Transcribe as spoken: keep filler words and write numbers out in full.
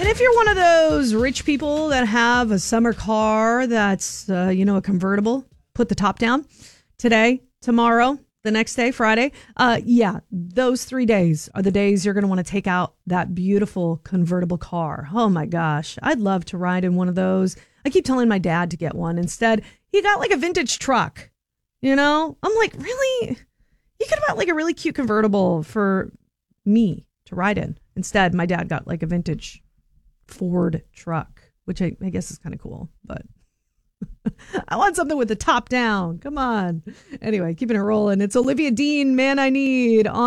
And if you're one of those rich people that have a summer car that's, uh, you know, a convertible, put the top down today, tomorrow, the next day, Friday. Uh, yeah, those three days are the days you're going to want to take out that beautiful convertible car. Oh, my gosh. I'd love to ride in one of those. I keep telling my dad to get one. Instead, he got like a vintage truck. You know, I'm like, really? You could have got like a really cute convertible for me to ride in. Instead, my dad got like a vintage Ford truck, which I, I guess is kind of cool, but I want something with the top down. Come on. Anyway, keeping it rolling. It's Olivia Dean, Man I Need on